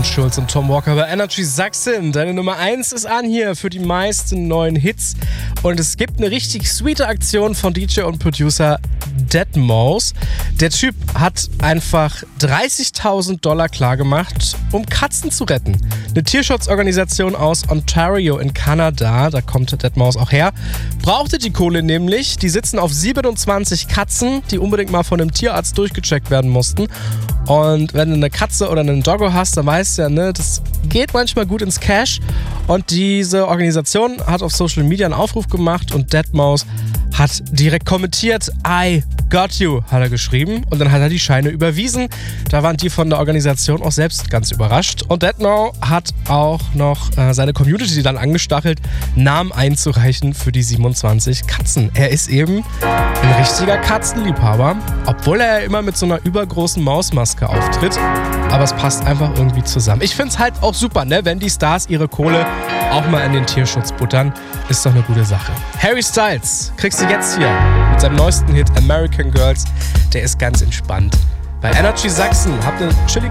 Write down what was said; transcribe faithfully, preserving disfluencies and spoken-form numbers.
Clemens Schulz und Tom Walker bei Energy Sachsen. Deine Nummer eins ist an hier für die meisten neuen Hits. Und es gibt eine richtig sweete Aktion von D J und Producer deadmau five. Der Typ hat einfach dreißigtausend Dollar klargemacht, um Katzen zu retten. Eine Tierschutzorganisation aus Ontario in Kanada, da kommt deadmau five auch her, brauchte die Kohle nämlich. Die sitzen auf siebenundzwanzig Katzen, die unbedingt mal von einem Tierarzt durchgecheckt werden mussten. Und wenn du eine Katze oder einen Doggo hast, dann weißt du ja, ne, das geht manchmal gut ins Cash. Und diese Organisation hat auf Social Media einen Aufruf gemacht und deadmau five hat direkt kommentiert, I got you, hat er geschrieben. Und dann hat er die Scheine überwiesen. Da waren die von der Organisation auch selbst ganz überrascht. Und deadmau five hat auch noch äh, seine Community dann angestachelt, Namen einzureichen für die siebenundzwanzig Katzen. Er ist eben ein richtiger Katzenliebhaber, obwohl er ja immer mit so einer übergroßen Mausmaske auftritt. Aber es passt einfach irgendwie zusammen. Ich finde es halt auch super, ne? Wenn die Stars ihre Kohle auch mal in den Tierschutz buttern. Ist doch eine gute Sache. Harry Styles kriegst du jetzt hier mit seinem neuesten Hit American Girls. Der ist ganz entspannt. Bei Energy Sachsen habt ihr einen chilligen